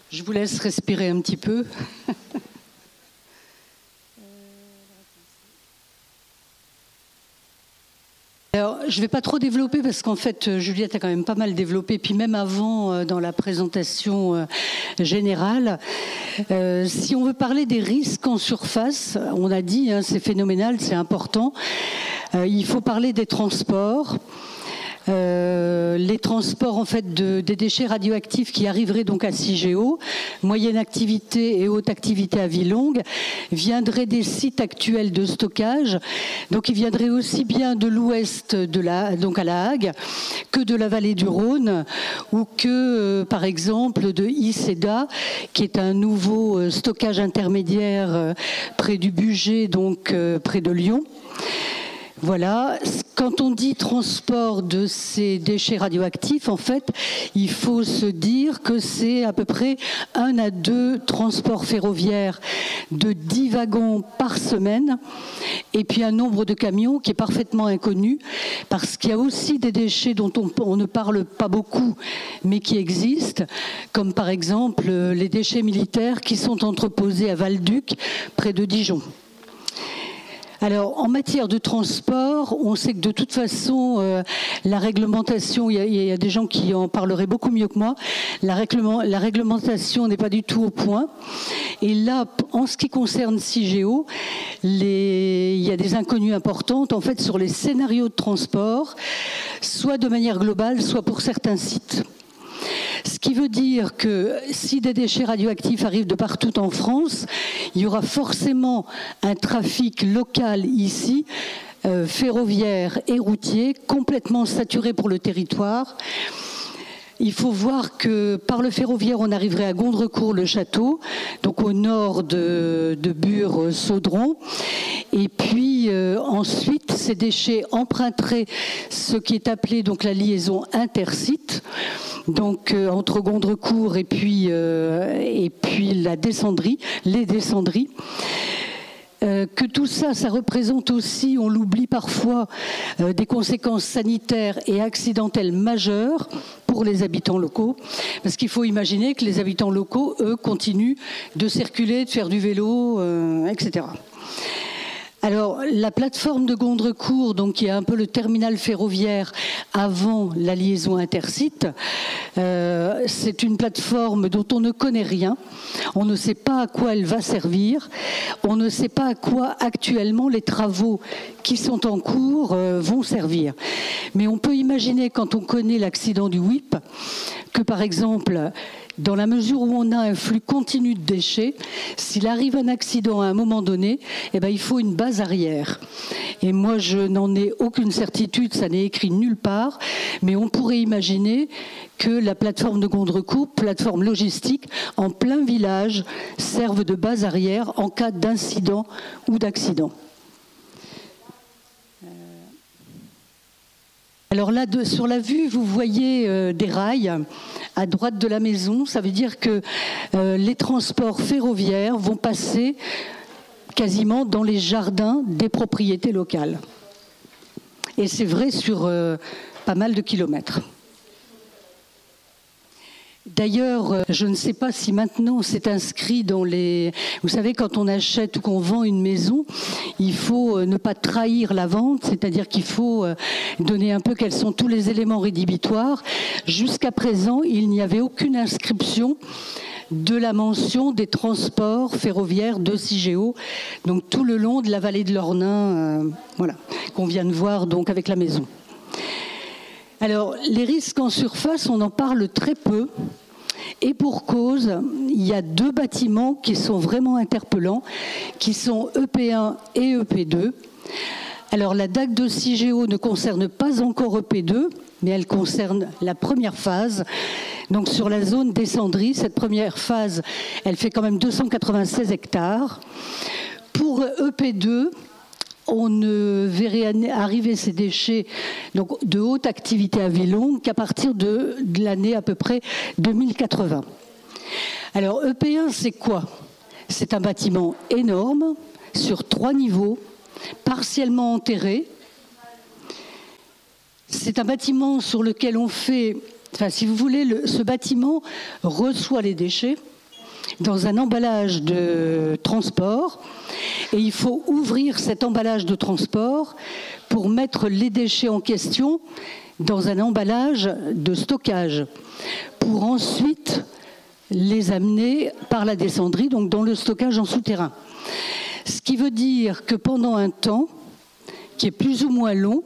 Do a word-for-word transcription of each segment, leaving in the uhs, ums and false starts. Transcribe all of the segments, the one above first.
Je vous laisse respirer un petit peu. Alors, je ne vais pas trop développer parce qu'en fait, Juliette a quand même pas mal développé, puis même avant, dans la présentation générale. Euh, si on veut parler des risques en surface, on a dit, hein, c'est phénoménal, c'est important. Euh, il faut parler des transports. Euh, les transports en fait de, des déchets radioactifs qui arriveraient donc à Cigéo, moyenne activité et haute activité à Villongue, viendraient des sites actuels de stockage. Donc ils viendraient aussi bien de l'ouest de la, donc à La Hague, que de la vallée du Rhône, ou que euh, par exemple de Iceda, qui est un nouveau euh, stockage intermédiaire euh, près du Bugey, donc euh, près de Lyon. Voilà, quand on dit transport de ces déchets radioactifs, en fait, il faut se dire que c'est à peu près un à deux transports ferroviaires de dix wagons par semaine, et puis un nombre de camions qui est parfaitement inconnu, parce qu'il y a aussi des déchets dont on, on ne parle pas beaucoup, mais qui existent, comme par exemple les déchets militaires qui sont entreposés à Valduc, près de Dijon. Alors, en matière de transport, on sait que de toute façon, euh, la réglementation, il y, a, il y a des gens qui en parleraient beaucoup mieux que moi, la, règlement, la réglementation n'est pas du tout au point. Et là, en ce qui concerne Cigéo, les, il y a des inconnues importantes, en fait, sur les scénarios de transport, soit de manière globale, soit pour certains sites. Ce qui veut dire que si des déchets radioactifs arrivent de partout en France, il y aura forcément un trafic local ici, euh, ferroviaire et routier, complètement saturé pour le territoire. Il faut voir que par le ferroviaire, on arriverait à Gondrecourt-le-Château, donc au nord de, de Bure-Saudron. Et puis euh, ensuite, ces déchets emprunteraient ce qui est appelé donc la liaison intercite, donc euh, entre Gondrecourt et puis, euh, et puis la descendrie, les descendries. Euh, que tout ça, ça représente aussi, on l'oublie parfois, euh, des conséquences sanitaires et accidentelles majeures pour les habitants locaux. Parce qu'il faut imaginer que les habitants locaux, eux, continuent de circuler, de faire du vélo, euh, et cetera. Alors, la plateforme de Gondrecourt, donc, qui est un peu le terminal ferroviaire avant la liaison intercite, euh, c'est une plateforme dont on ne connaît rien. On ne sait pas à quoi elle va servir. On ne sait pas à quoi actuellement les travaux qui sont en cours euh, vont servir. Mais on peut imaginer, quand on connaît l'accident du W I P, que par exemple, dans la mesure où on a un flux continu de déchets, s'il arrive un accident à un moment donné, eh ben, il faut une base arrière. Et moi, je n'en ai aucune certitude, ça n'est écrit nulle part, mais on pourrait imaginer que la plateforme de Gondrecourt, plateforme logistique, en plein village, serve de base arrière en cas d'incident ou d'accident. Alors là, de, sur la vue, vous voyez euh, des rails à droite de la maison. Ça veut dire que euh, les transports ferroviaires vont passer quasiment dans les jardins des propriétés locales. Et c'est vrai sur euh, pas mal de kilomètres. D'ailleurs, je ne sais pas si maintenant c'est inscrit dans les... Vous savez, quand on achète ou qu'on vend une maison, il faut ne pas trahir la vente, c'est-à-dire qu'il faut donner un peu quels sont tous les éléments rédhibitoires. Jusqu'à présent, il n'y avait aucune inscription de la mention des transports ferroviaires de Cigéo, donc tout le long de la vallée de l'Ornain, euh, voilà, qu'on vient de voir donc avec la maison. Alors, les risques en surface, on en parle très peu. Et pour cause, il y a deux bâtiments qui sont vraiment interpellants, qui sont E P un et E P deux. Alors, la D A C de Cigéo ne concerne pas encore E P deux, mais elle concerne la première phase. Donc, sur la zone descendrie, cette première phase, elle fait quand même deux cent quatre-vingt-seize hectares. Pour E P deux, on ne verrait arriver ces déchets donc, de haute activité à Villongue qu'à partir de, de l'année à peu près deux mille quatre-vingts. Alors, E P un, c'est quoi? C'est un bâtiment énorme, sur trois niveaux, partiellement enterré. C'est un bâtiment sur lequel on fait... Enfin, si vous voulez, le, ce bâtiment reçoit les déchets. dans un emballage de transport et il faut ouvrir cet emballage de transport pour mettre les déchets en question dans un emballage de stockage pour ensuite les amener par la descendrie, donc dans le stockage en souterrain. Ce qui veut dire que pendant un temps, qui est plus ou moins long,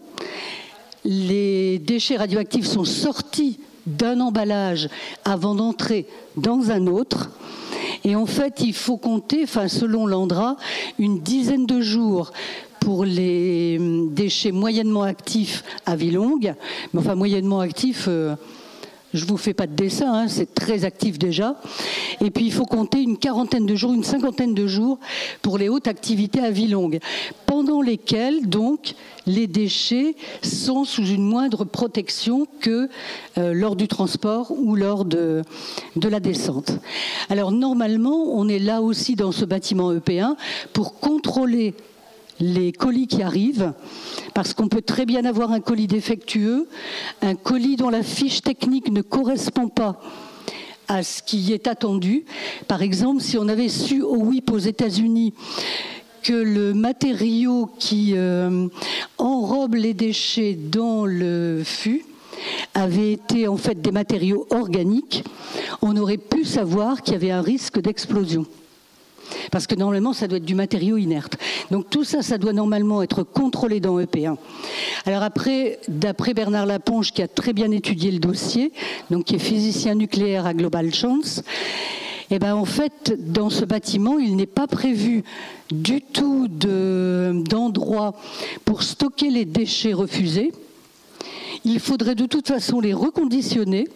les déchets radioactifs sont sortis d'un emballage avant d'entrer dans un autre. Et en fait, il faut compter, enfin, selon l'ANDRA, une dizaine de jours pour les déchets moyennement actifs à vie longue. Mais enfin, moyennement actifs, euh, je ne vous fais pas de dessin, hein, c'est très actif déjà. Et puis, il faut compter une quarantaine de jours, une cinquantaine de jours pour les hautes activités à vie longue, pendant lesquels, donc, les déchets sont sous une moindre protection que euh, lors du transport ou lors de, de la descente. Alors, normalement, on est là aussi dans ce bâtiment E P un pour contrôler les colis qui arrivent, parce qu'on peut très bien avoir un colis défectueux, un colis dont la fiche technique ne correspond pas à ce qui est attendu. Par exemple, si on avait su au W I P aux États-Unis que le matériau qui euh, enrobe les déchets dans le fût avait été en fait des matériaux organiques, on aurait pu savoir qu'il y avait un risque d'explosion. Parce que normalement, ça doit être du matériau inerte. Donc tout ça, ça doit normalement être contrôlé dans E P un. Alors après, d'après Bernard Laponge, qui a très bien étudié le dossier, donc qui est physicien nucléaire à Global Chance, eh ben en fait, dans ce bâtiment, il n'est pas prévu du tout de, d'endroit pour stocker les déchets refusés. Il faudrait de toute façon les reconditionner.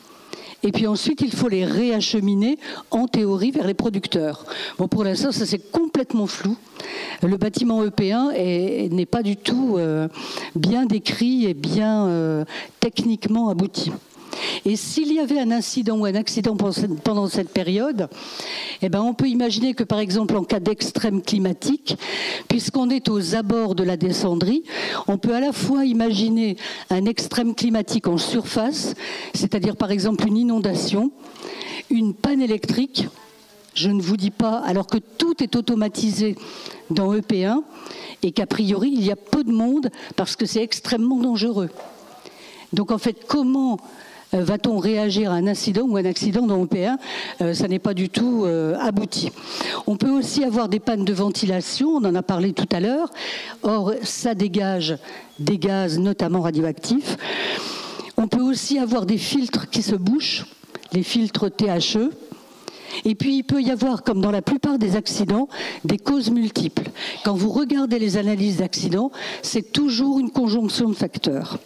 Et puis ensuite, il faut les réacheminer, en théorie, vers les producteurs. Bon, pour l'instant, ça c'est complètement flou. Le bâtiment E P un est, n'est pas du tout euh, bien décrit et bien euh, techniquement abouti. Et s'il y avait un incident ou un accident pendant cette période, eh ben on peut imaginer que, par exemple, en cas d'extrême climatique, puisqu'on est aux abords de la descendrie, on peut à la fois imaginer un extrême climatique en surface, c'est-à-dire, par exemple, une inondation, une panne électrique. Je ne vous dis pas, alors que tout est automatisé dans E P un et qu'a priori, il y a peu de monde parce que c'est extrêmement dangereux. Donc, en fait, comment Euh, va-t-on réagir à un incident ou un accident dans E P un euh, Ça n'est pas du tout euh, abouti. On peut aussi avoir des pannes de ventilation, on en a parlé tout à l'heure. Or, ça dégage des gaz, notamment radioactifs. On peut aussi avoir des filtres qui se bouchent, les filtres T H E. Et puis, il peut y avoir, comme dans la plupart des accidents, des causes multiples. Quand vous regardez les analyses d'accidents, c'est toujours une conjonction de facteurs.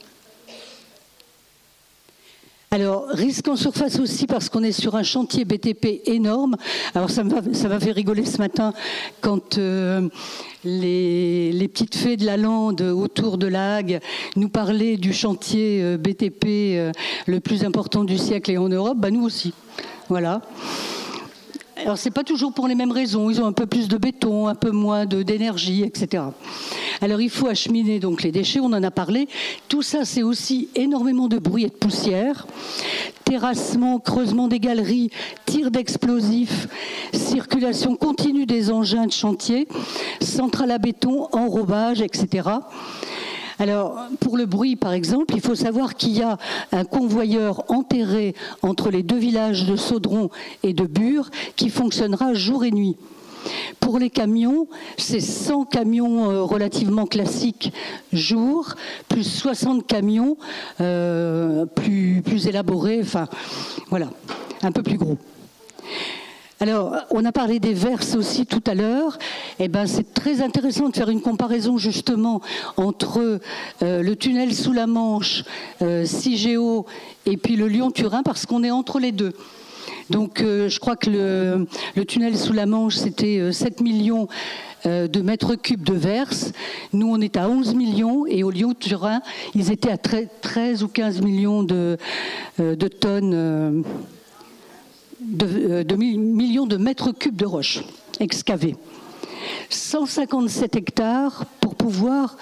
Alors, risque en surface aussi parce qu'on est sur un chantier B T P énorme. Alors, ça m'a, ça m'a fait rigoler ce matin quand euh, les, les petites fées de la lande autour de la Hague nous parlaient du chantier euh, B T P euh, le plus important du siècle et en Europe. Bah, nous aussi. Voilà. Alors, c'est pas toujours pour les mêmes raisons. Ils ont un peu plus de béton, un peu moins de, d'énergie, et cetera. Alors, il faut acheminer donc les déchets, on en a parlé. Tout ça, c'est aussi énormément de bruit et de poussière. Terrassement, creusement des galeries, tir d'explosifs, circulation continue des engins de chantier, centrale à béton, enrobage, et cetera. Alors, pour le bruit, par exemple, il faut savoir qu'il y a un convoyeur enterré entre les deux villages de Saudron et de Bure qui fonctionnera jour et nuit. Pour les camions, c'est cent camions relativement classiques jour, plus soixante camions euh, plus, plus élaborés, enfin, voilà, un peu plus gros. Alors, on a parlé des verses aussi tout à l'heure. Eh ben, c'est très intéressant de faire une comparaison justement entre euh, le tunnel sous la Manche, euh, Cigéo, et puis le Lyon-Turin, parce qu'on est entre les deux. Donc, euh, je crois que le, le tunnel sous la Manche, c'était euh, sept millions euh, de mètres cubes de verse. Nous, on est à onze millions, et au Lyon-Turin, ils étaient à treize ou quinze millions de, euh, de tonnes. Euh, De, de millions de mètres cubes de roches excavées. cent cinquante-sept hectares pour pouvoir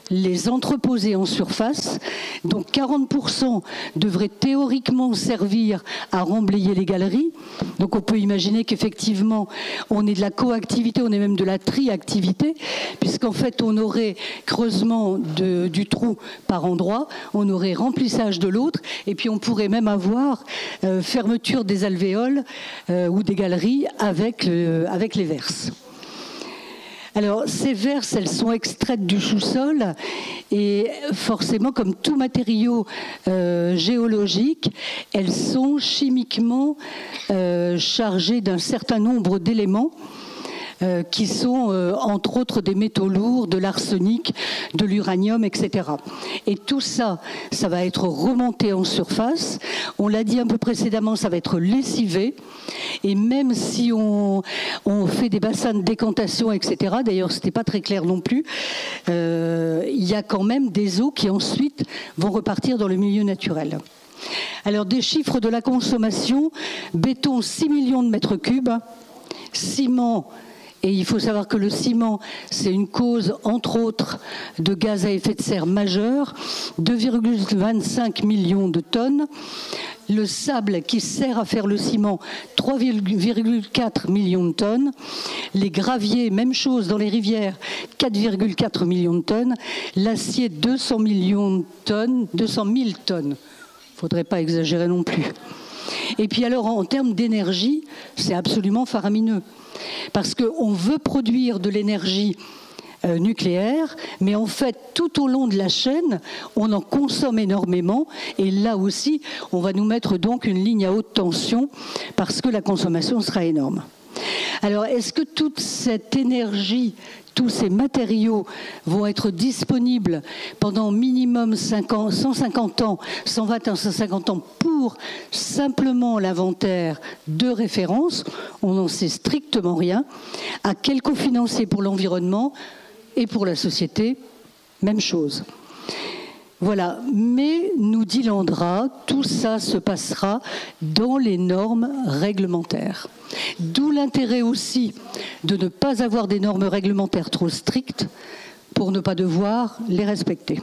les entreposer en surface. Donc quarante pour cent devraient théoriquement servir à remblayer les galeries. Donc on peut imaginer qu'effectivement on est de la coactivité, on est même de la triactivité, puisqu'en fait on aurait creusement de, du trou par endroit, on aurait remplissage de l'autre, et puis on pourrait même avoir euh, fermeture des alvéoles euh, ou des galeries avec, le, avec les verses. Alors, ces verses, elles sont extraites du sous-sol et forcément, comme tout matériau euh, géologique, elles sont chimiquement euh, chargées d'un certain nombre d'éléments euh, qui sont, euh, entre autres, des métaux lourds, de l'arsenic, de l'uranium, et cetera. Et tout ça, ça va être remonté en surface. On l'a dit un peu précédemment, ça va être lessivé. Et même si on, on fait des bassins de décantation, et cetera, d'ailleurs, ce n'était pas très clair non plus, euh, il y a quand même des eaux qui ensuite vont repartir dans le milieu naturel. Alors, des chiffres de la consommation, béton six millions de mètres cubes, ciment. Et il faut savoir que le ciment, c'est une cause, entre autres, de gaz à effet de serre majeur, deux virgule vingt-cinq millions de tonnes. Le sable qui sert à faire le ciment, trois virgule quatre millions de tonnes. Les graviers, même chose dans les rivières, quatre virgule quatre millions de tonnes. L'acier, deux cents millions de tonnes, deux cent mille tonnes. Il ne faudrait pas exagérer non plus. Et puis alors, en termes d'énergie, c'est absolument faramineux. Parce qu'on veut produire de l'énergie euh, nucléaire, mais en fait, tout au long de la chaîne, on en consomme énormément. Et là aussi, on va nous mettre donc une ligne à haute tension parce que la consommation sera énorme. Alors, est-ce que toute cette énergie, tous ces matériaux vont être disponibles pendant minimum cent cinquante ans, cent vingt ans, cent cinquante ans pour simplement l'inventaire de référence? On n'en sait strictement rien. À quel coût financier pour l'environnement et pour la société? Même chose. Voilà, mais nous dit l'ANDRA, tout ça se passera dans les normes réglementaires. D'où l'intérêt aussi de ne pas avoir des normes réglementaires trop strictes pour ne pas devoir les respecter.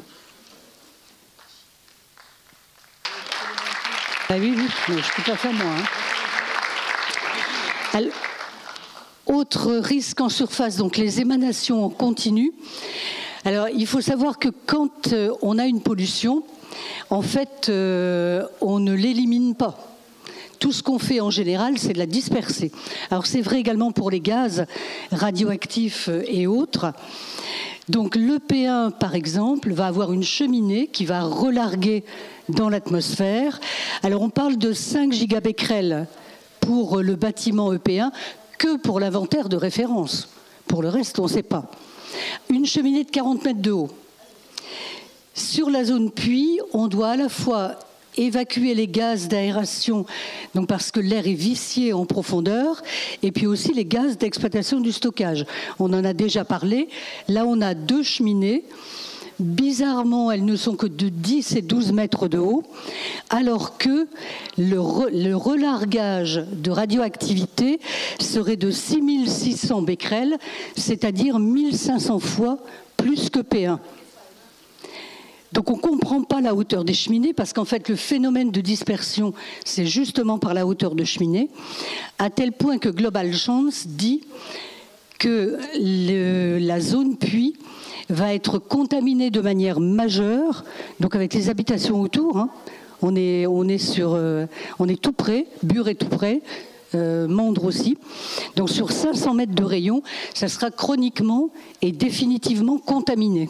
Ah oui, oui, je ne peux pas faire moi. Hein. Alors, autre risque en surface, donc les émanations en continu. Alors, il faut savoir que quand euh, on a une pollution, en fait, euh, on ne l'élimine pas. Tout ce qu'on fait en général, c'est de la disperser. Alors, c'est vrai également pour les gaz radioactifs et autres. Donc, l'E P un, par exemple, va avoir une cheminée qui va relarguer dans l'atmosphère. Alors, on parle de cinq gigabecquerels pour le bâtiment E P un que pour l'inventaire de référence. Pour le reste, on ne sait pas. Une cheminée de quarante mètres de haut. Sur la zone puits, on doit à la fois évacuer les gaz d'aération, donc parce que l'air est vicié en profondeur, et puis aussi les gaz d'exploitation du stockage. On en a déjà parlé. Là, on a deux cheminées. Bizarrement, elles ne sont que de dix et douze mètres de haut, alors que le, re, le relargage de radioactivité serait de six mille six cents becquerels, c'est-à-dire mille cinq cents fois plus que P un. Donc on ne comprend pas la hauteur des cheminées, parce qu'en fait le phénomène de dispersion, c'est justement par la hauteur de cheminée, à tel point que Global Chance dit que le, la zone puits va être contaminée de manière majeure, donc avec les habitations autour. Hein. On est, on est sur, euh, on est tout près, Bure est tout près, euh, Mandres aussi. Donc sur cinq cents mètres de rayon, ça sera chroniquement et définitivement contaminé.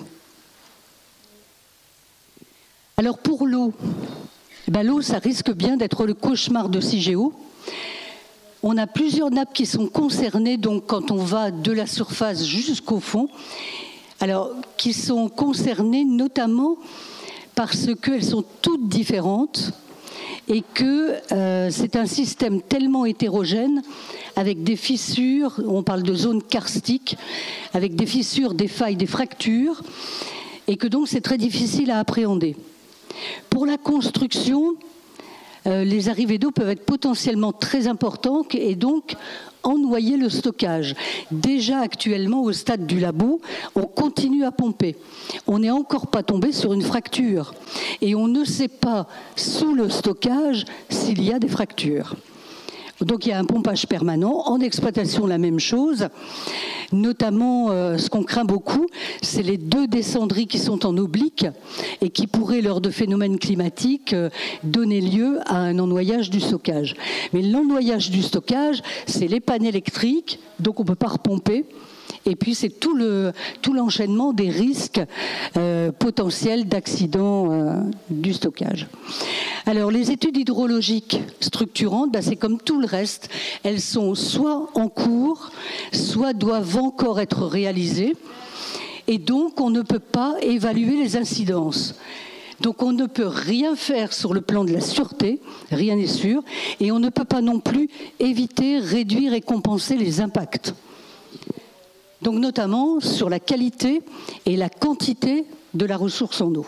Alors pour l'eau, eh ben l'eau, ça risque bien d'être le cauchemar de Cigéo. On a plusieurs nappes qui sont concernées, donc quand on va de la surface jusqu'au fond. Alors, qui sont concernées notamment parce qu'elles sont toutes différentes et que euh, c'est un système tellement hétérogène avec des fissures, on parle de zones karstiques, avec des fissures, des failles, des fractures, et que donc c'est très difficile à appréhender. Pour la construction, euh, les arrivées d'eau peuvent être potentiellement très importantes et donc ennoyer le stockage. Déjà actuellement au stade du labo, on continue à pomper. On n'est encore pas tombé sur une fracture et on ne sait pas sous le stockage s'il y a des fractures. Donc il y a un pompage permanent. En exploitation, la même chose. Notamment, euh, ce qu'on craint beaucoup, c'est les deux descendries qui sont en oblique et qui pourraient, lors de phénomènes climatiques, euh, donner lieu à un ennoyage du stockage. Mais l'ennoyage du stockage, c'est les pannes électriques, donc on ne peut pas repomper. Et puis c'est tout, le, tout l'enchaînement des risques euh, potentiels d'accident euh, du stockage. Alors les études hydrologiques structurantes, ben, c'est comme tout le reste, elles sont soit en cours, soit doivent encore être réalisées. Et donc on ne peut pas évaluer les incidences. Donc on ne peut rien faire sur le plan de la sûreté, rien n'est sûr, et on ne peut pas non plus éviter, réduire et compenser les impacts. Donc notamment sur la qualité et la quantité de la ressource en eau.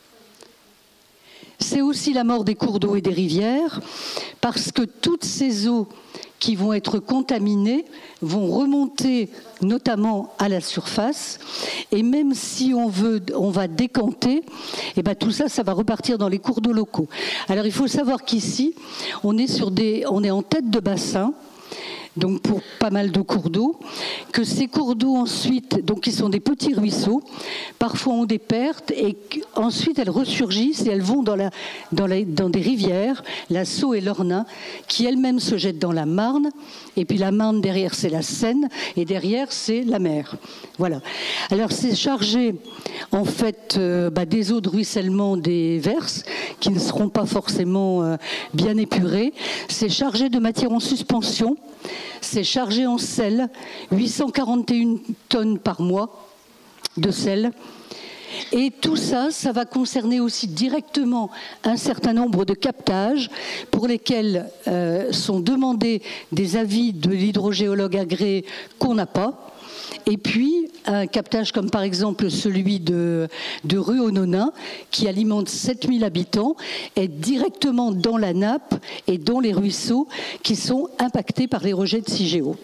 C'est aussi la mort des cours d'eau et des rivières, parce que toutes ces eaux qui vont être contaminées vont remonter notamment à la surface, et même si on veut, on va décanter, et ben tout ça, ça va repartir dans les cours d'eau locaux. Alors il faut savoir qu'ici, on est sur des, on est en tête de bassin. Donc pour pas mal de cours d'eau, que ces cours d'eau ensuite, donc qui sont des petits ruisseaux, parfois ont des pertes et ensuite elles ressurgissent et elles vont dans, la, dans, la, dans des rivières, la Saulx et l'Ornain, qui elles-mêmes se jettent dans la Marne, et puis la Marne derrière c'est la Seine, et derrière c'est la mer. Voilà. Alors c'est chargé en fait euh, bah, des eaux de ruissellement des verses, qui ne seront pas forcément euh, bien épurées, c'est chargé de matière en suspension. C'est chargé en sel, huit cent quarante et une tonnes par mois de sel. Et tout ça, ça va concerner aussi directement un certain nombre de captages pour lesquels euh, sont demandés des avis de l'hydrogéologue agréé qu'on n'a pas. Et puis, un captage comme par exemple celui de, de Rueau-Nonain, qui alimente sept mille habitants, est directement dans la nappe et dans les ruisseaux qui sont impactés par les rejets de Cigéo.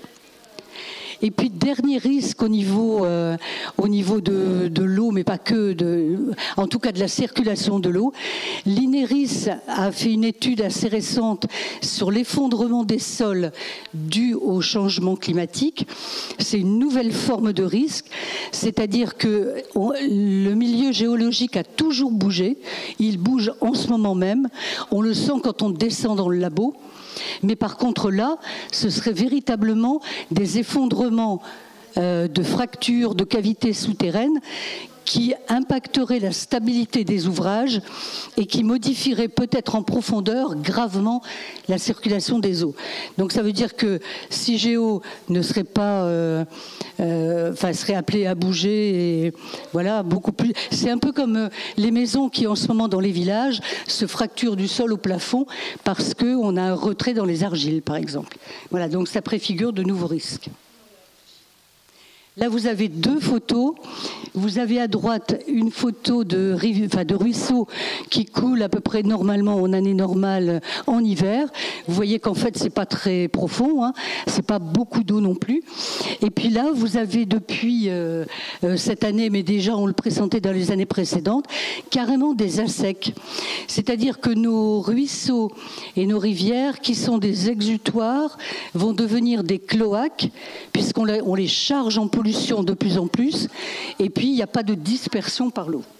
Et puis, dernier risque au niveau, euh, au niveau de, de l'eau, mais pas que, de, en tout cas de la circulation de l'eau. L'INERIS a fait une étude assez récente sur l'effondrement des sols dû au changement climatique. C'est une nouvelle forme de risque, c'est-à-dire que on, le milieu géologique a toujours bougé. Il bouge en ce moment même. On le sent quand on descend dans le labo. Mais par contre là, ce serait véritablement des effondrements euh, de fractures, de cavités souterraines qui impacteraient la stabilité des ouvrages et qui modifieraient peut-être en profondeur gravement la circulation des eaux. Donc ça veut dire que Cigéo ne serait pas, euh, euh, enfin serait appelé à bouger et voilà beaucoup plus. C'est un peu comme euh, les maisons qui en ce moment dans les villages se fracturent du sol au plafond parce que on a un retrait dans les argiles par exemple. Voilà, donc ça préfigure de nouveaux risques. Là, vous avez deux photos. Vous avez à droite une photo de, enfin, de ruisseau qui coule à peu près normalement en année normale en hiver. Vous voyez qu'en fait, c'est pas très profond, hein. C'est pas beaucoup d'eau non plus. Et puis là, vous avez depuis euh, euh, cette année, mais déjà on le pressentait dans les années précédentes, carrément des assecs. C'est-à-dire que nos ruisseaux et nos rivières, qui sont des exutoires, vont devenir des cloaques, puisqu'on les, on les charge en pollution de plus en plus, et puis il n'y a pas de dispersion par l'eau.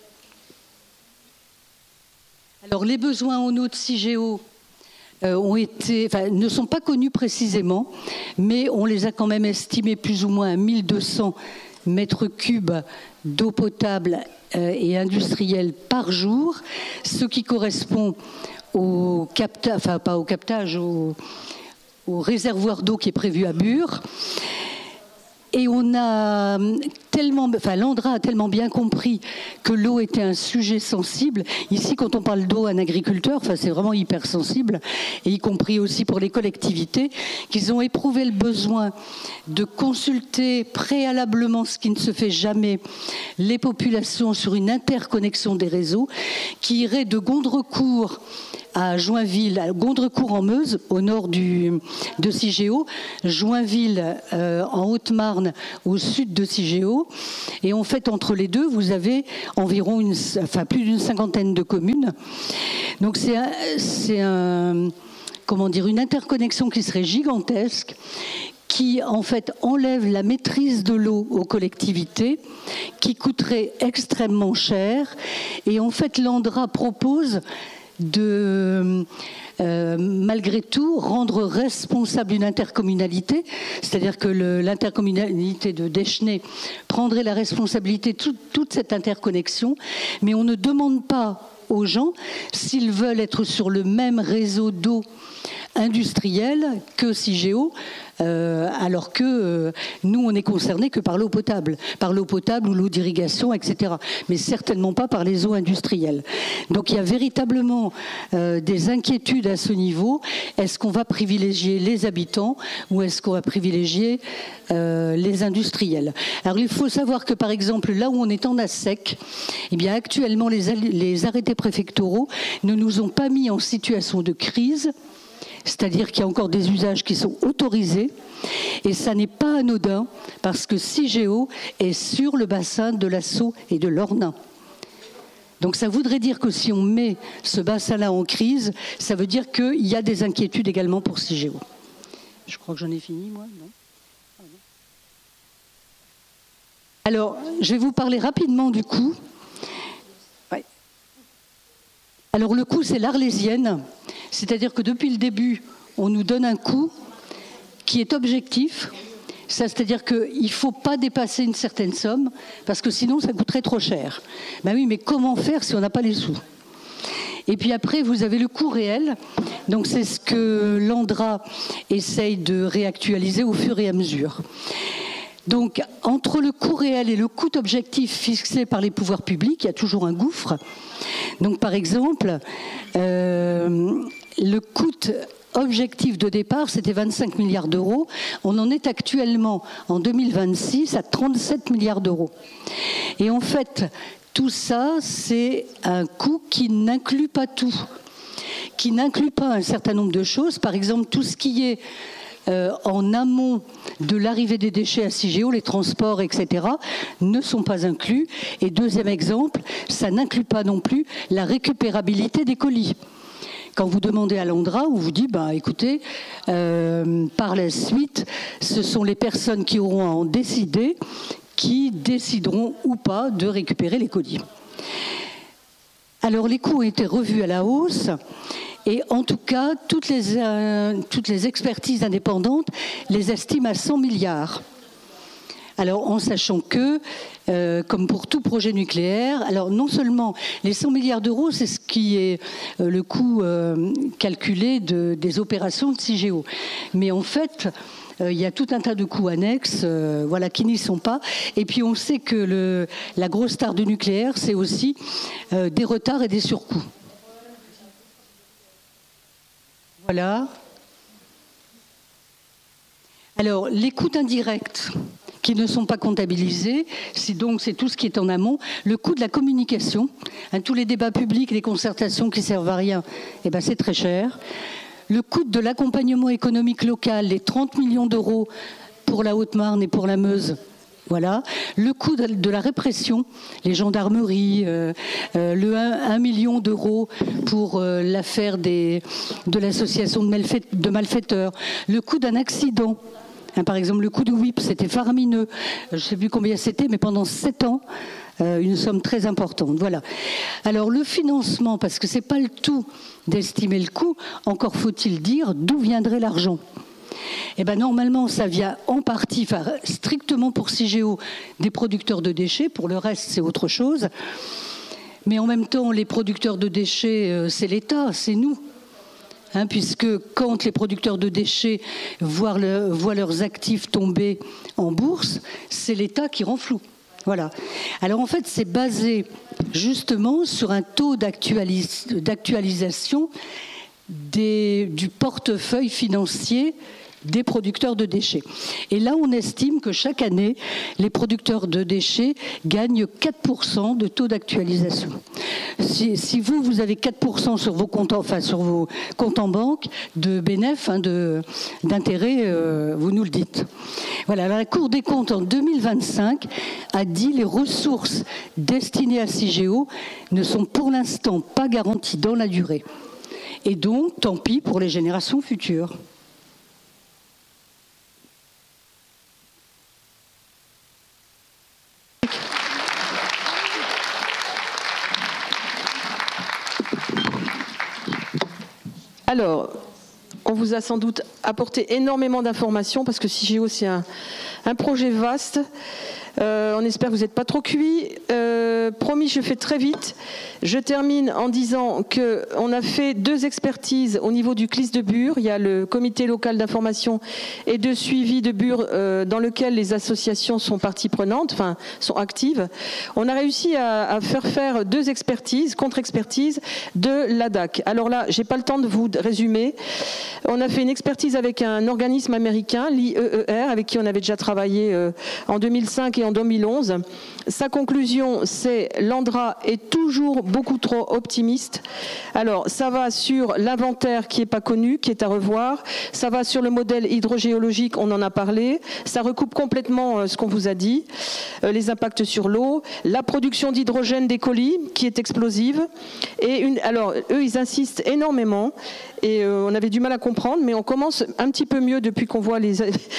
Alors les besoins en eau de Cigéo euh, ont été, enfin, ne sont pas connus précisément, mais on les a quand même estimés plus ou moins à mille deux cents mètres cubes d'eau potable euh, et industrielle par jour, ce qui correspond au captage, enfin pas au captage, au, au réservoir d'eau qui est prévu à Bure. Et on a tellement, enfin l'Andra a tellement bien compris que l'eau était un sujet sensible. Ici, quand on parle d'eau, un agriculteur, enfin c'est vraiment hyper sensible, et y compris aussi pour les collectivités, qu'ils ont éprouvé le besoin de consulter préalablement, ce qui ne se fait jamais, les populations sur une interconnexion des réseaux, qui irait de Gondrecourt à Joinville, à Gondrecourt-en-Meuse, au nord du, de Cigéo, Joinville euh, en Haute-Marne, au sud de Cigéo. Et en fait, entre les deux, vous avez environ une, enfin, plus d'une cinquantaine de communes. Donc c'est un, c'est un, comment dire, une interconnexion qui serait gigantesque, qui en fait enlève la maîtrise de l'eau aux collectivités, qui coûterait extrêmement cher. Et en fait, l'ANDRA propose de, euh, malgré tout, rendre responsable une intercommunalité, c'est-à-dire que le, l'intercommunalité de Deschenay prendrait la responsabilité de tout, toute cette interconnexion, mais on ne demande pas aux gens s'ils veulent être sur le même réseau d'eau industriel que Cigéo, euh, alors que euh, nous, on n'est concernés que par l'eau potable, par l'eau potable ou l'eau d'irrigation, et cetera. Mais certainement pas par les eaux industrielles. Donc il y a véritablement euh, des inquiétudes à ce niveau. Est-ce qu'on va privilégier les habitants ou est-ce qu'on va privilégier euh, les industriels? Alors il faut savoir que par exemple, là où on est en ASSEC, eh bien actuellement les, les arrêtés préfectoraux ne nous ont pas mis en situation de crise. C'est-à-dire qu'il y a encore des usages qui sont autorisés et ça n'est pas anodin parce que Cigéo est sur le bassin de la Saulx et de l'Ornain. Donc ça voudrait dire que si on met ce bassin-là en crise, ça veut dire qu'il y a des inquiétudes également pour Cigéo. Je crois que j'en ai fini, moi, non ? Alors, je vais vous parler rapidement du coût. Ouais. Alors le coût, c'est l'Arlésienne. C'est-à-dire que depuis le début, on nous donne un coût qui est objectif. Ça, c'est-à-dire qu'il ne faut pas dépasser une certaine somme, parce que sinon, ça coûterait trop cher. Ben oui, mais comment faire si on n'a pas les sous ? Et puis après, vous avez le coût réel. Donc c'est ce que l'ANDRA essaye de réactualiser au fur et à mesure. Donc, entre le coût réel et le coût objectif fixé par les pouvoirs publics, il y a toujours un gouffre. Donc, par exemple, euh, le coût objectif de départ, c'était vingt-cinq milliards d'euros. On en est actuellement, en deux mille vingt-six, à trente-sept milliards d'euros. Et en fait, tout ça, c'est un coût qui n'inclut pas tout, qui n'inclut pas un certain nombre de choses. Par exemple, tout ce qui est Euh, en amont de l'arrivée des déchets à Cigéo, les transports, et cetera, ne sont pas inclus. Et deuxième exemple, ça n'inclut pas non plus la récupérabilité des colis. Quand vous demandez à l'ANDRA, on vous dit, bah, écoutez, euh, par la suite, ce sont les personnes qui auront à en décider qui décideront ou pas de récupérer les colis. Alors les coûts ont été revus à la hausse. Et en tout cas, toutes les, euh, toutes les expertises indépendantes les estiment à cent milliards. Alors, en sachant que, euh, comme pour tout projet nucléaire, alors non seulement les cent milliards d'euros, c'est ce qui est euh, le coût euh, calculé de, des opérations de Cigéo. Mais en fait, euh, il y a tout un tas de coûts annexes euh, voilà, qui n'y sont pas. Et puis, on sait que le, la grosse star du nucléaire, c'est aussi euh, des retards et des surcoûts. Voilà. Alors, les coûts indirects qui ne sont pas comptabilisés, c'est donc c'est tout ce qui est en amont. Le coût de la communication, hein, tous les débats publics, les concertations qui servent à rien, eh ben, c'est très cher. Le coût de l'accompagnement économique local, les trente millions d'euros pour la Haute-Marne et pour la Meuse. Voilà. Le coût de la répression, les gendarmeries, euh, euh, le un million d'euros pour euh, l'affaire des, de l'association de, malfait, de malfaiteurs, le coût d'un accident. Hein, par exemple, le coût du W I P, c'était faramineux. Je ne sais plus combien c'était, mais pendant sept ans, euh, une somme très importante. Voilà. Alors, le financement, parce que ce n'est pas le tout d'estimer le coût, encore faut-il dire d'où viendrait l'argent. Eh ben normalement, ça vient en partie, enfin, strictement pour Cigéo, des producteurs de déchets. Pour le reste, c'est autre chose. Mais en même temps, les producteurs de déchets, c'est l'État, c'est nous. Hein, puisque quand les producteurs de déchets voient, le, voient leurs actifs tomber en bourse, c'est l'État qui rend flou. Voilà. Alors en fait, c'est basé justement sur un taux d'actualis- d'actualisation des, du portefeuille financier des producteurs de déchets. Et là, on estime que chaque année, les producteurs de déchets gagnent quatre pour cent de taux d'actualisation. Si, si vous, vous avez quatre pour cent sur vos comptes, enfin sur vos comptes en banque de bénéfices, hein, de, d'intérêt, euh, vous nous le dites. Voilà, alors la Cour des comptes en deux mille vingt-cinq a dit les ressources destinées à Cigéo ne sont pour l'instant pas garanties dans la durée. Et donc, tant pis pour les générations futures. Alors, on vous a sans doute apporté énormément d'informations parce que Cigéo, c'est un, un projet vaste. Euh, on espère que vous n'êtes pas trop cuits. Euh, promis, je fais très vite. Je termine en disant qu'on a fait deux expertises au niveau du C L I S de Bure. Il y a le comité local d'information et de suivi de Bure euh, dans lequel les associations sont partie prenante, enfin sont actives. On a réussi à, à faire faire deux expertises, contre-expertises de l'A D A C. Alors là, j'ai pas le temps de vous résumer. On a fait une expertise avec un organisme américain, l'I E E R, avec qui on avait déjà travaillé euh, en deux mille cinq et en deux mille onze. Sa conclusion, c'est l'ANDRA est toujours beaucoup trop optimiste. Alors, ça va sur l'inventaire qui n'est pas connu, qui est à revoir. Ça va sur le modèle hydrogéologique, on en a parlé. Ça recoupe complètement ce qu'on vous a dit. Euh, les impacts sur l'eau, la production d'hydrogène des colis, qui est explosive. Et une, alors, eux, ils insistent énormément. Et euh, on avait du mal à comprendre, mais on commence un petit peu mieux depuis qu'on voit les,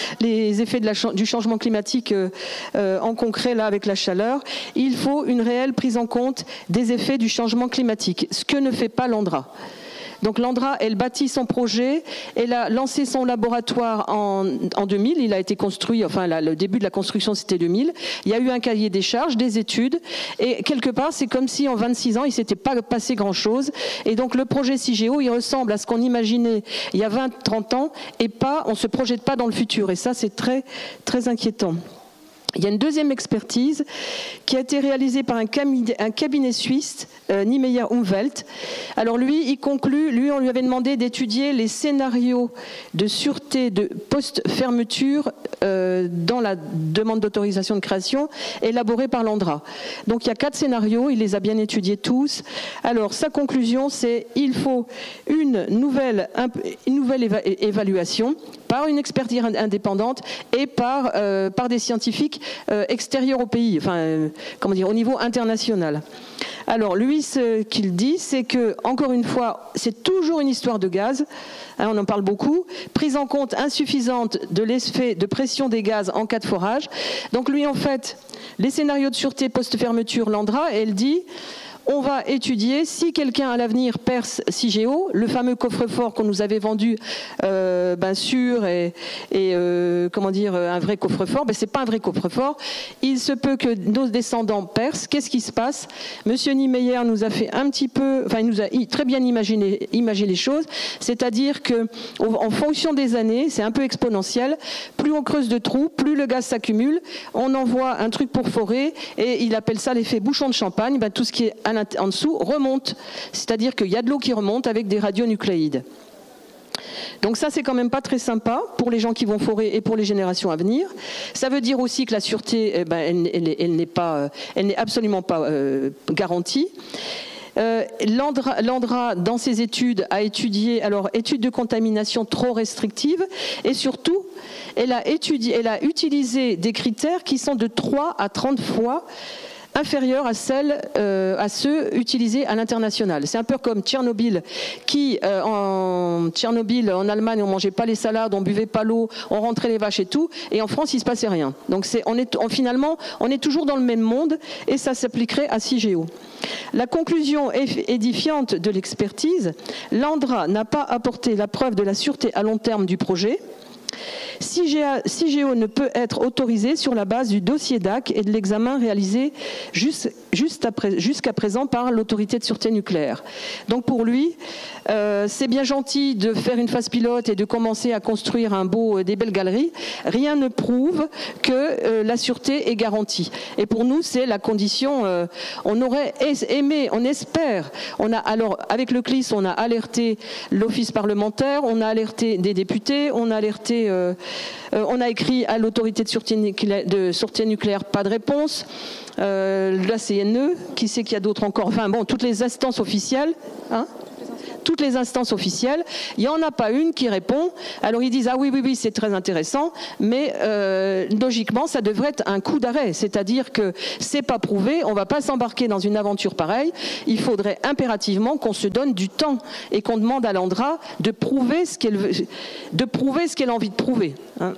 les effets de la, du changement climatique euh, euh, en concret, là, avec la chaleur. Il faut une réelle prise en compte des effets du changement climatique, ce que ne fait pas l'ANDRA. Donc l'ANDRA, elle bâtit son projet, elle a lancé son laboratoire en, en deux mille, il a été construit, enfin la, le début de la construction c'était deux mille, il y a eu un cahier des charges, des études, et quelque part c'est comme si en vingt-six ans il ne s'était pas passé grand chose, et donc le projet Cigéo il ressemble à ce qu'on imaginait il y a vingt à trente ans, et pas, on ne se projette pas dans le futur, et ça c'est très, très inquiétant. Il y a une deuxième expertise qui a été réalisée par un cabinet, un cabinet suisse, euh, Niemeyer Umwelt. Alors lui, il conclut, lui on lui avait demandé d'étudier les scénarios de sûreté de post-fermeture euh, dans la demande d'autorisation de création élaborée par l'ANDRA. Donc il y a quatre scénarios, il les a bien étudiés tous. Alors sa conclusion c'est il faut une nouvelle, une nouvelle éva- évaluation par une expertise indépendante et par, euh, par des scientifiques Euh, extérieur au pays, enfin, euh, comment dire, au niveau international. Alors, lui, ce qu'il dit, c'est que, encore une fois, c'est toujours une histoire de gaz, hein, on en parle beaucoup, prise en compte insuffisante de l'effet de pression des gaz en cas de forage. Donc, lui, en fait, les scénarios de sûreté post-fermeture, l'ANDRA, elle dit on va étudier si quelqu'un à l'avenir perce Cigéo, le fameux coffre-fort qu'on nous avait vendu euh, ben sûr et, et euh, comment dire un vrai coffre-fort, ben c'est pas un vrai coffre-fort. Il se peut que nos descendants percent. Qu'est-ce qui se passe? Monsieur Niemeyer nous a fait un petit peu, enfin il nous a très bien imaginé, imaginé les choses, c'est-à-dire que en fonction des années, c'est un peu exponentiel. Plus on creuse de trous, plus le gaz s'accumule. On envoie un truc pour forer et il appelle ça l'effet bouchon de champagne. Ben, tout ce qui est en dessous remonte, c'est-à-dire qu'il y a de l'eau qui remonte avec des radionucléides. Donc ça, c'est quand même pas très sympa pour les gens qui vont forer et pour les générations à venir. Ça veut dire aussi que la sûreté, eh ben, elle, elle, elle n'est pas, elle n'est absolument pas euh, garantie. Euh, L'ANDRA, l'ANDRA, dans ses études, a étudié, alors, études de contamination trop restrictives, et surtout, elle a, étudié, elle a utilisé des critères qui sont de trois à trente fois inférieure à celles, euh, à ceux utilisés à l'international. C'est un peu comme Tchernobyl, qui euh, en Tchernobyl, en Allemagne, on mangeait pas les salades, on buvait pas l'eau, on rentrait les vaches et tout, et en France, il se passait rien. Donc c'est, on est, on, finalement, on est toujours dans le même monde, et ça s'appliquerait à Cigéo. La conclusion édifiante de l'expertise, l'ANDRA n'a pas apporté la preuve de la sûreté à long terme du projet. Cigéo ne peut être autorisé sur la base du dossier D A C et de l'examen réalisé juste, juste après, jusqu'à présent par l'autorité de sûreté nucléaire. Donc pour lui, euh, c'est bien gentil de faire une phase pilote et de commencer à construire un beau, des belles galeries. Rien ne prouve que euh, la sûreté est garantie. Et pour nous, c'est la condition. Euh, on aurait aimé, on espère. On a alors avec le C L I S, on a alerté l'office parlementaire, on a alerté des députés, on a alerté, euh, euh, on a écrit à l'autorité de sûreté nucléaire, de sûreté nucléaire, pas de réponse. Euh, la C N E, qui sait qu'il y a d'autres encore. Enfin bon, toutes les instances officielles. Hein, toutes les instances officielles, il n'y en a pas une qui répond. Alors ils disent ah oui oui oui c'est très intéressant, mais euh, logiquement ça devrait être un coup d'arrêt, c'est-à-dire que c'est pas prouvé, on va pas s'embarquer dans une aventure pareille. Il faudrait impérativement qu'on se donne du temps et qu'on demande à l'ANDRA de prouver ce qu'elle veut, de prouver ce qu'elle a envie de prouver. Hein.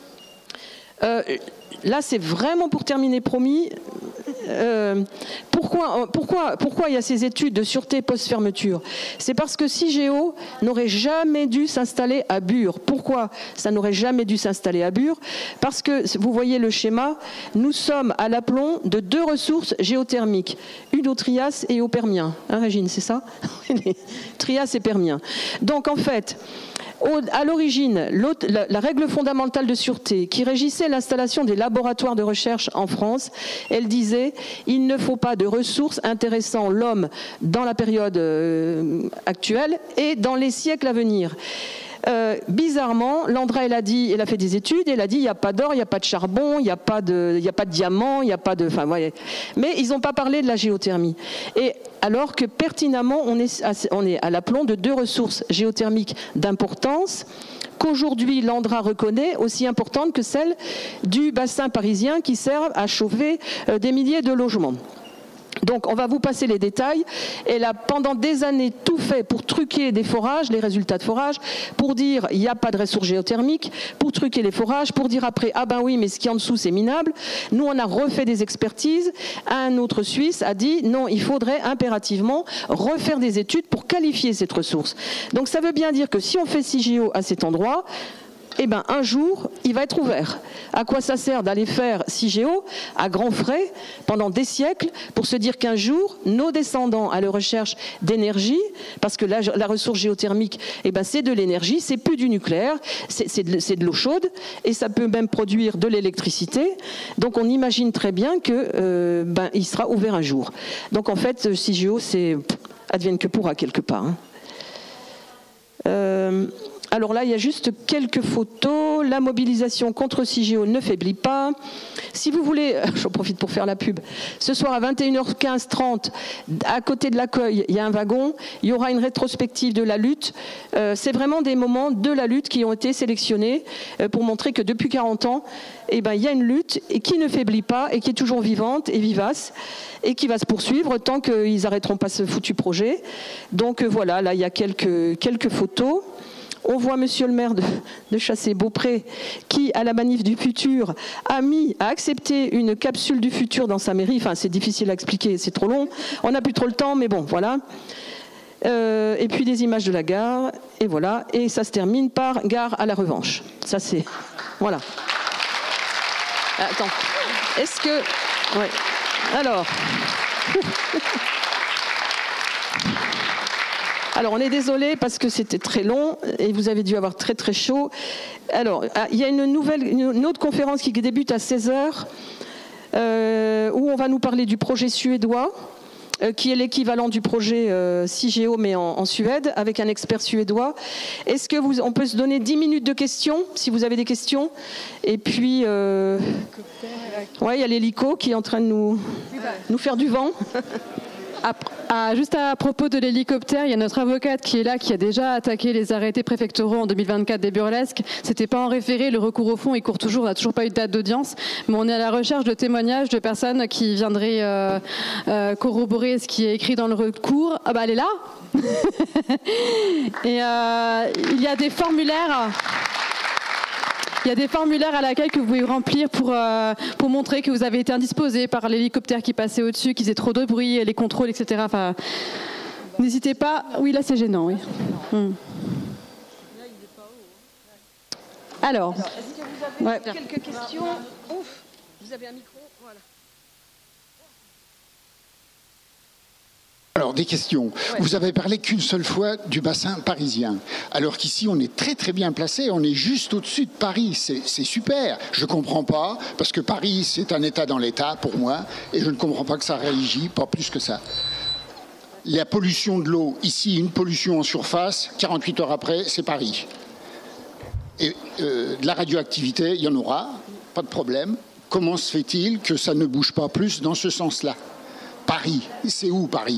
Euh, là c'est vraiment pour terminer promis. Euh, pourquoi, pourquoi, pourquoi il y a ces études de sûreté post-fermeture? C'est parce que Cigéo n'aurait jamais dû s'installer à Bure. Pourquoi ça n'aurait jamais dû s'installer à Bure? Parce que, vous voyez le schéma, nous sommes à l'aplomb de deux ressources géothermiques, une au Trias et au Permien. Hein, Régine, c'est ça? Trias et Permien. Donc en fait, à l'origine, la, la règle fondamentale de sûreté qui régissait l'installation des laboratoires de recherche en France, elle disait « il ne faut pas de ressources intéressant l'homme dans la période euh, actuelle et dans les siècles à venir ». Euh, bizarrement, l'ANDRA, elle a dit, elle a fait des études, elle a dit il n'y a pas d'or, il n'y a pas de charbon, il n'y a pas de, il n'y a pas de diamant, il n'y a pas de, enfin, ouais. Mais ils n'ont pas parlé de la géothermie. Et alors que pertinemment, on est à, on est à l'aplomb de deux ressources géothermiques d'importance qu'aujourd'hui l'ANDRA reconnaît aussi importantes que celles du bassin parisien qui servent à chauffer euh, des milliers de logements. Donc on va vous passer les détails. Elle a pendant des années tout fait pour truquer des forages, les résultats de forage, pour dire il n'y a pas de ressources géothermiques, pour truquer les forages, pour dire après ah ben oui mais ce qui est en dessous c'est minable. Nous on a refait des expertises. Un autre Suisse a dit non, il faudrait impérativement refaire des études pour qualifier cette ressource. Donc ça veut bien dire que si on fait Cigéo à cet endroit, eh ben, un jour, il va être ouvert. À quoi ça sert d'aller faire Cigéo à grands frais pendant des siècles pour se dire qu'un jour, nos descendants à la recherche d'énergie, parce que la, la ressource géothermique, eh ben, c'est de l'énergie, c'est plus du nucléaire, c'est, c'est de, c'est de l'eau chaude et ça peut même produire de l'électricité. Donc on imagine très bien que euh, ben, il sera ouvert un jour. Donc en fait, Cigéo, c'est advienne que pourra quelque part. Hein. Euh, Alors là, il y a juste quelques photos. La mobilisation contre Cigéo ne faiblit pas. Si vous voulez, j'en profite pour faire la pub, ce soir à vingt et une heures quinze trente, à côté de l'accueil, il y a un wagon. Il y aura une rétrospective de la lutte. Euh, c'est vraiment des moments de la lutte qui ont été sélectionnés euh, pour montrer que depuis quarante ans, eh ben, il y a une lutte qui ne faiblit pas et qui est toujours vivante et vivace et qui va se poursuivre tant qu'ils n'arrêteront pas ce foutu projet. Donc euh, voilà, là, il y a quelques, quelques photos. On voit monsieur le maire de, de Chassé-Beaupré qui, à la manif du futur, a mis, a accepté une capsule du futur dans sa mairie. Enfin, c'est difficile à expliquer, c'est trop long. On n'a plus trop le temps, mais bon, voilà. Euh, et puis des images de la gare, et voilà. Et ça se termine par gare à la revanche. Ça, c'est... Voilà. Attends. Est-ce que... Ouais. Alors... Alors, on est désolé parce que c'était très long et vous avez dû avoir très très chaud. Alors, il y a une nouvelle, une autre conférence qui débute à seize heures euh, où on va nous parler du projet suédois, euh, qui est l'équivalent du projet euh, Cigéo mais en, en Suède, avec un expert suédois. Est-ce que vous, on peut se donner dix minutes de questions, si vous avez des questions? Et puis, euh, ouais, il y a l'hélico qui est en train de nous, nous faire du vent. À, à, juste à propos de l'hélicoptère, il y a notre avocate qui est là, qui a déjà attaqué les arrêtés préfectoraux en deux mille vingt-quatre des burlesques. C'était pas en référé, le recours au fond, il court toujours, on n'a toujours pas eu de date d'audience. Mais on est à la recherche de témoignages de personnes qui viendraient euh, euh, corroborer ce qui est écrit dans le recours. Ah bah elle est là. Et euh, il y a des formulaires... Il y a des formulaires à l'accueil que vous pouvez remplir pour, euh, pour montrer que vous avez été indisposé par l'hélicoptère qui passait au-dessus, qui faisait trop de bruit, les contrôles, et cetera. Enfin, n'hésitez pas. Oui, là, c'est gênant. Oui. Hum. Alors, Alors est-ce que vous avez ouais. quelques questions? Ouf, vous avez un micro, voilà. Alors, des questions. Ouais. Vous avez parlé qu'une seule fois du bassin parisien, alors qu'ici, on est très très bien placé, on est juste au-dessus de Paris, c'est, c'est super. Je ne comprends pas, parce que Paris, c'est un État dans l'État, pour moi, et je ne comprends pas que ça réagit, pas plus que ça. La pollution de l'eau, ici, une pollution en surface, quarante-huit heures après, c'est Paris. Et euh, de la radioactivité, il y en aura, pas de problème. Comment se fait-il que ça ne bouge pas plus dans ce sens-là? Paris, c'est où Paris?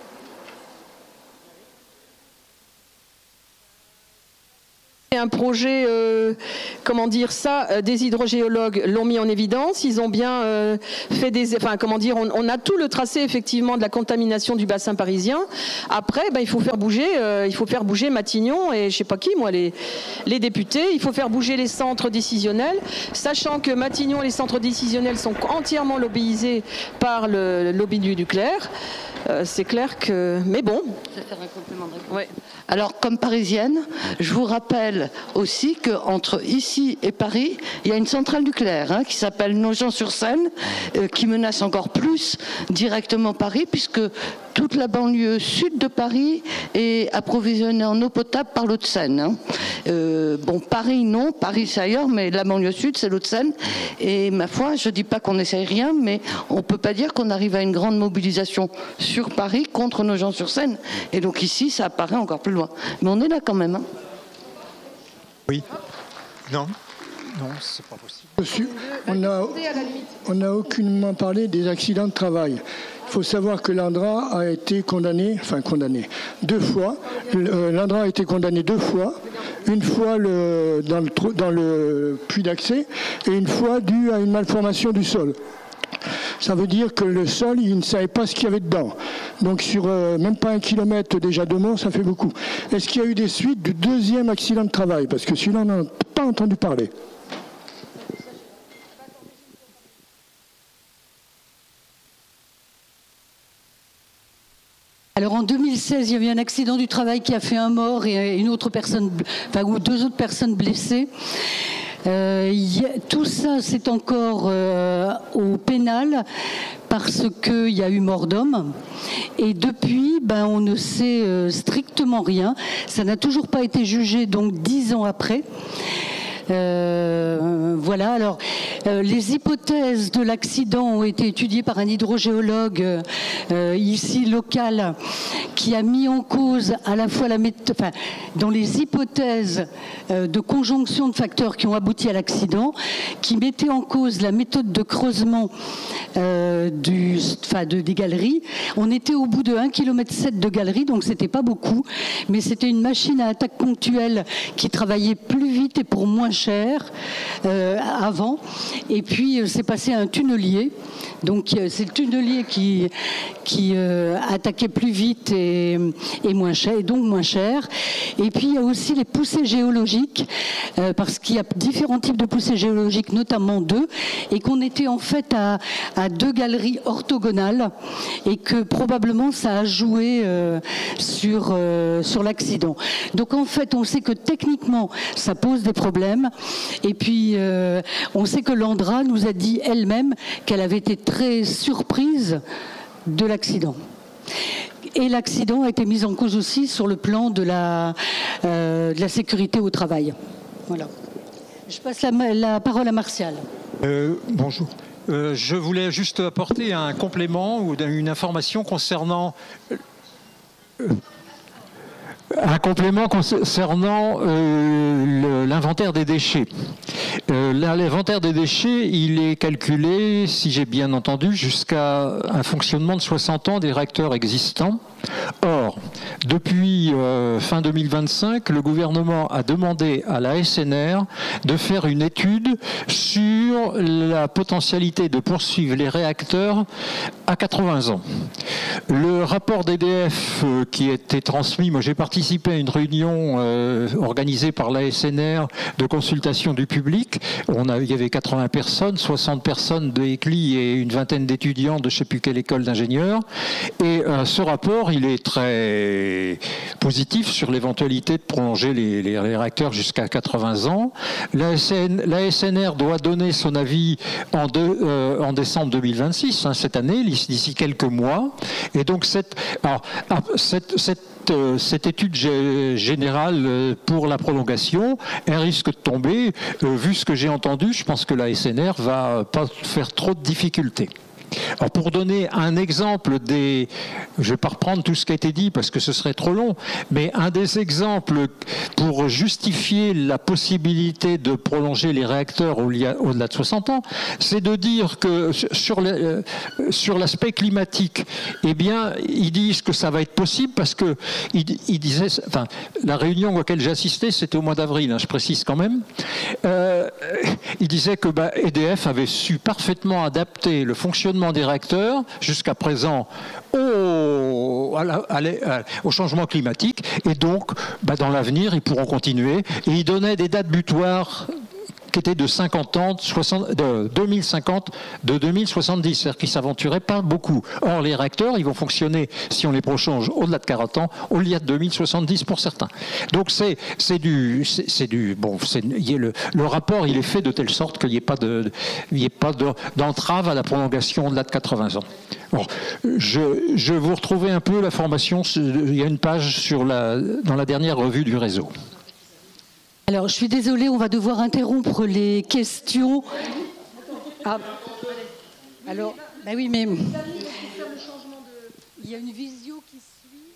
Un projet, euh, comment dire ça, euh, des hydrogéologues l'ont mis en évidence. Ils ont bien euh, fait des, enfin comment dire, on, on a tout le tracé effectivement de la contamination du bassin parisien. Après, ben, il faut faire bouger, euh, il faut faire bouger Matignon et je sais pas qui, moi, les, les députés. Il faut faire bouger les centres décisionnels, sachant que Matignon, les centres décisionnels sont entièrement lobbyisés par le, le lobby du nucléaire. Euh, c'est clair que, mais bon. Ça fait un complément de réponse. Ouais. Alors, comme parisienne, je vous rappelle aussi qu'entre ici et Paris, il y a une centrale nucléaire hein, qui s'appelle Nogent-sur-Seine, euh, qui menace encore plus directement Paris, puisque toute la banlieue sud de Paris est approvisionnée en eau potable par l'eau de Seine. Hein. Euh, bon, Paris, non, Paris c'est ailleurs, mais la banlieue sud, c'est l'eau de Seine. Et ma foi, je ne dis pas qu'on n'essaye rien, mais on ne peut pas dire qu'on arrive à une grande mobilisation sur Paris contre Nogent-sur-Seine. Et donc ici, ça apparaît encore plus loin. Mais on est là quand même. Hein. Oui. Non. Non, c'est pas possible. Monsieur, on n'a on n'a aucunement parlé des accidents de travail. Il faut savoir que l'Andra a été condamné, enfin condamné, deux fois. L'Andra a été condamné deux fois. Une fois le, dans, le, dans le puits d'accès et une fois due à une malformation du sol. Ça veut dire que le sol, il ne savait pas ce qu'il y avait dedans. Donc sur euh, même pas un kilomètre déjà de mort, ça fait beaucoup. Est-ce qu'il y a eu des suites du deuxième accident de travail? Parce que celui-là, on n'en a pas entendu parler. Alors en deux mille seize, il y a eu un accident du travail qui a fait un mort et une autre personne, enfin ou deux autres personnes blessées. Euh, y a, tout ça, c'est encore euh, au pénal parce qu'il y a eu mort d'homme. Et depuis, ben, on ne sait euh, strictement rien. Ça n'a toujours pas été jugé, donc dix ans après. Euh, voilà, alors euh, les hypothèses de l'accident ont été étudiées par un hydrogéologue euh, ici local qui a mis en cause à la fois la méthode, enfin, dans les hypothèses euh, de conjonction de facteurs qui ont abouti à l'accident, qui mettait en cause la méthode de creusement euh, du, enfin, de, des galeries. On était au bout de un virgule sept kilomètres de galeries, donc c'était pas beaucoup, mais c'était une machine à attaque ponctuelle qui travaillait plus vite et pour moins cher euh, avant. Et puis euh, c'est passé à un tunnelier. Donc euh, c'est le tunnelier qui, qui euh, attaquait plus vite et, et moins cher, et donc moins cher. Et puis il y a aussi les poussées géologiques, euh, parce qu'il y a différents types de poussées géologiques, notamment deux, et qu'on était en fait à, à deux galeries orthogonales, et que probablement ça a joué euh, sur, euh, sur l'accident. Donc en fait on sait que techniquement ça pose des problèmes. Et puis, euh, on sait que l'Andra nous a dit elle-même qu'elle avait été très surprise de l'accident. Et l'accident a été mis en cause aussi sur le plan de la, euh, de la sécurité au travail. Voilà. Je passe la, la parole à Martial. Euh, bonjour. Euh, je voulais juste apporter un complément ou une information concernant... Euh, Un complément concernant euh, l'inventaire des déchets. Euh, l'inventaire des déchets, il est calculé, si j'ai bien entendu, jusqu'à un fonctionnement de soixante ans des réacteurs existants. Or, depuis euh, fin deux mille vingt-cinq, le gouvernement a demandé à la S N R de faire une étude sur la potentialité de poursuivre les réacteurs à quatre-vingts ans. Le rapport d'E D F euh, qui a été transmis, moi j'ai participé à une réunion euh, organisée par la S N R de consultation du public. On a, il y avait quatre-vingts personnes, soixante personnes de E C L I et une vingtaine d'étudiants de je ne sais plus quelle école d'ingénieurs. Et euh, ce rapport, il est très est positif sur l'éventualité de prolonger les, les, les réacteurs jusqu'à quatre-vingts ans. La, S N, la S N R doit donner son avis en, deux, euh, en décembre deux mille vingt-six, hein, cette année, d'ici quelques mois. Et donc cette, alors, cette, cette Cette étude générale pour la prolongation, elle risque de tomber. Vu ce que j'ai entendu, je pense que la S N R va pas faire trop de difficultés. Alors pour donner un exemple des... Je ne vais pas reprendre tout ce qui a été dit parce que ce serait trop long, mais un des exemples pour justifier la possibilité de prolonger les réacteurs au-delà de soixante ans, c'est de dire que sur le, sur l'aspect climatique, eh bien, ils disent que ça va être possible parce que ils, ils disaient... Enfin, la réunion auquel j'ai assisté, c'était au mois d'avril, hein, je précise quand même. Euh, ils disaient que bah, E D F avait su parfaitement adapter le fonctionnement des réacteurs jusqu'à présent au, à la, à la, au changement climatique et donc bah, dans l'avenir ils pourront continuer et ils donnaient des dates butoirs qui étaient de cinquante ans, soixante, de deux mille cinquante, de deux mille soixante-dix, c'est-à-dire qu'ils ne s'aventuraient pas beaucoup. Or, les réacteurs, ils vont fonctionner, si on les prolonge au-delà de quarante ans, au-delà de deux mille soixante-dix pour certains. Donc, c'est, c'est du... C'est, c'est du bon, c'est, y est le, le rapport, il est fait de telle sorte qu'il n'y ait pas, de, y ait pas de, d'entrave à la prolongation au-delà de quatre-vingts ans. Bon, je, je vous retrouvais un peu la formation, il y a une page sur la, dans la dernière revue du réseau. Alors, je suis désolée, on va devoir interrompre les questions. Ah. Alors, bah oui, mais il y a une visio qui suit.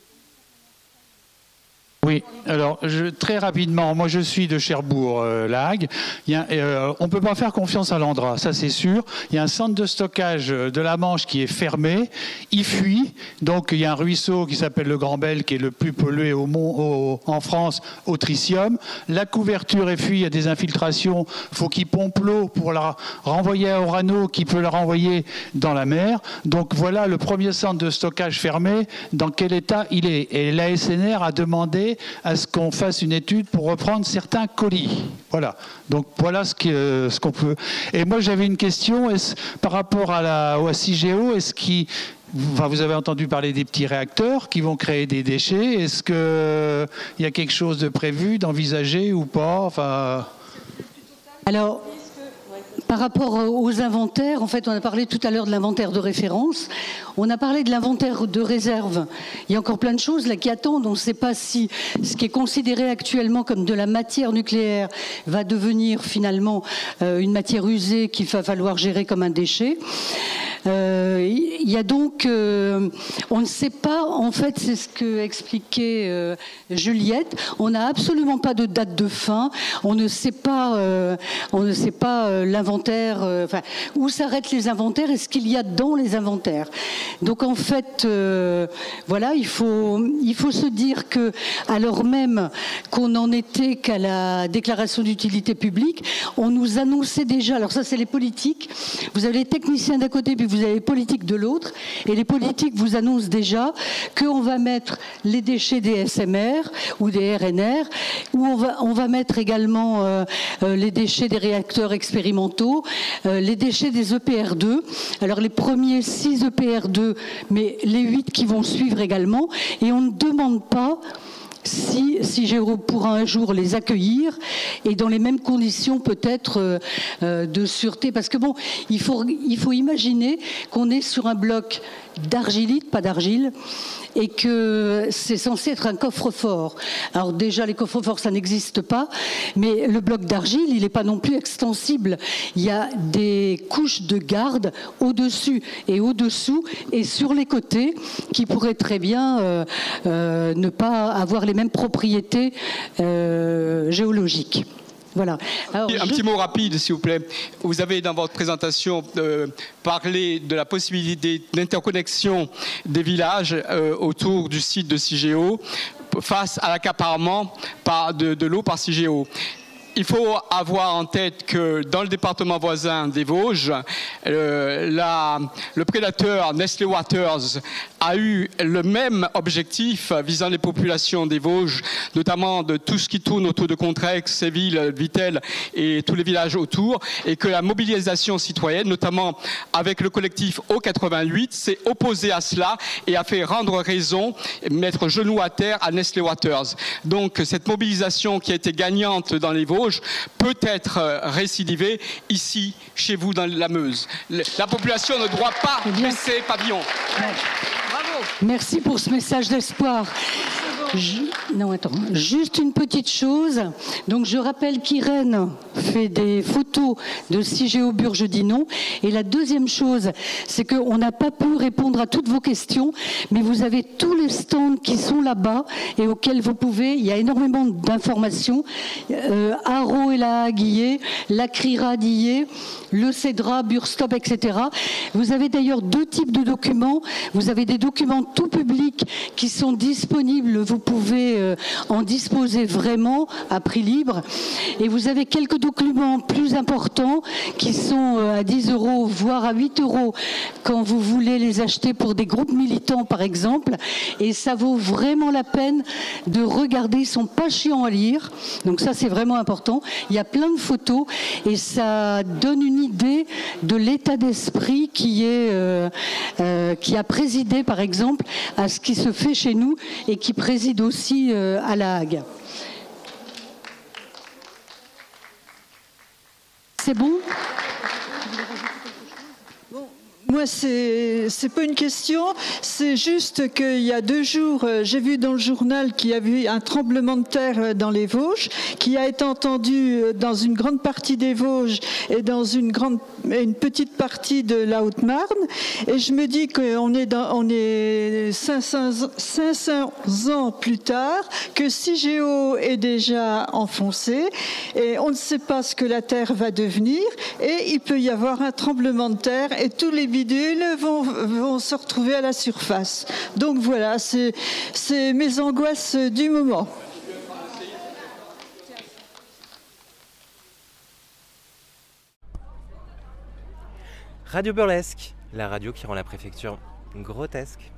Oui, alors je, très rapidement, moi je suis de Cherbourg, euh, la Hague. Il y a, euh, on ne peut pas faire confiance à l'Andra, ça c'est sûr. Il y a un centre de stockage de la Manche qui est fermé, il fuit. Donc il y a un ruisseau qui s'appelle le Grand Bel, qui est le plus pollué au mont, au, en France, au tritium. La couverture est fuie, il y a des infiltrations, il faut qu'il pompe l'eau pour la renvoyer à Orano, qui peut la renvoyer dans la mer. Donc voilà le premier centre de stockage fermé, dans quel état il est. Et la S N R a demandé à ce qu'on fasse une étude pour reprendre certains colis. Voilà. Donc voilà ce, que, euh, ce qu'on peut. Et moi j'avais une question est-ce, par rapport à la au CIGEO, est-ce qu'il Enfin, vous avez entendu parler des petits réacteurs qui vont créer des déchets. Est-ce qu'il y a quelque chose de prévu, d'envisagé ou pas enfin... Alors, par rapport aux inventaires, en fait, on a parlé tout à l'heure de l'inventaire de référence. On a parlé de l'inventaire de réserve. Il y a encore plein de choses là qui attendent. On ne sait pas si ce qui est considéré actuellement comme de la matière nucléaire va devenir finalement euh, une matière usée qu'il va falloir gérer comme un déchet. Euh, il y a donc, euh, on ne sait pas, en fait, c'est ce que expliquait euh, Juliette, on n'a absolument pas de date de fin, on ne sait pas, euh, on ne sait pas euh, l'inventaire, euh, enfin, où s'arrêtent les inventaires et ce qu'il y a dans les inventaires. Donc en fait, euh, voilà, il faut, il faut se dire que, alors même qu'on n'en était qu'à la déclaration d'utilité publique, on nous annonçait déjà, alors ça c'est les politiques, vous avez les techniciens d'un côté puis vous avez les politiques de l'autre, et les politiques vous annoncent déjà qu'on va mettre les déchets des S M R ou des R N R, où on va, on va mettre également euh, euh, les déchets des réacteurs expérimentaux, euh, les déchets des E P R deux, alors les premiers six E P R deux, mais les huit qui vont suivre également, et on ne demande pas si, si je pourrai un jour les accueillir et dans les mêmes conditions peut-être euh, euh, de sûreté. Parce que bon, il faut, il faut imaginer qu'on est sur un bloc d'argilite, pas d'argile, et que c'est censé être un coffre-fort. Alors déjà, les coffres-forts, ça n'existe pas, mais le bloc d'argile, il n'est pas non plus extensible. Il y a des couches de garde au-dessus et au-dessous et sur les côtés qui pourraient très bien euh, euh, ne pas avoir les mêmes propriétés euh, géologiques. Voilà. Alors, un je... petit mot rapide, s'il vous plaît. Vous avez, dans votre présentation, euh, parlé de la possibilité d'interconnexion des villages euh, autour du site de CIGEO face à l'accaparement par, de, de l'eau par CIGEO. il faut avoir en tête que dans le département voisin des Vosges, euh, la, le prédateur Nestlé Waters a eu le même objectif visant les populations des Vosges, notamment de tout ce qui tourne autour de Contrex, Séville, Vittel et tous les villages autour, et que la mobilisation citoyenne, notamment avec le collectif O quatre-vingt-huit, s'est opposée à cela et a fait rendre raison, mettre genou à terre à Nestlé Waters. Donc cette mobilisation qui a été gagnante dans les Vosges peut être récidivée ici, chez vous, dans la Meuse. La population ne doit pas baisser pavillon. Bravo. Merci pour ce message d'espoir. Je... Non, attends. Juste une petite chose. Donc, je rappelle qu'Irène fait des photos de Cigéo Burges-Dinon. Et la deuxième chose, c'est qu'on n'a pas pu répondre à toutes vos questions, mais vous avez tous les stands qui sont là-bas et auxquels vous pouvez. Il y a énormément d'informations. Euh, Haro et la Haguillé, la Crira d'Illé, le Cédra, Burstop, et cetera. Vous avez d'ailleurs deux types de documents. Vous avez des documents tout publics qui sont disponibles. Vous pouvez euh, en disposer vraiment à prix libre. Et vous avez quelques documents plus importants qui sont euh, à dix euros, voire à huit euros quand vous voulez les acheter pour des groupes militants, par exemple. Et ça vaut vraiment la peine de regarder. Ils ne sont pas chiants à lire. Donc ça, c'est vraiment important. Il y a plein de photos et ça donne une idée de l'état d'esprit qui, est, euh, euh, qui a présidé, par exemple, à ce qui se fait chez nous et qui préside aussi euh, à La Hague. C'est bon ? Moi, c'est c'est pas une question, c'est juste qu'il y a deux jours, j'ai vu dans le journal qu'il y avait eu un tremblement de terre dans les Vosges, qui a été entendu dans une grande partie des Vosges et dans une grande, une petite partie de la Haute-Marne. Et je me dis qu'on est dans, on est cinq cents ans plus tard, que Cigéo est déjà enfoncé et on ne sait pas ce que la terre va devenir et il peut y avoir un tremblement de terre et tous les bidules vont, vont se retrouver à la surface. Donc voilà, c'est, c'est mes angoisses du moment. Radio Burlesque, la radio qui rend la préfecture grotesque.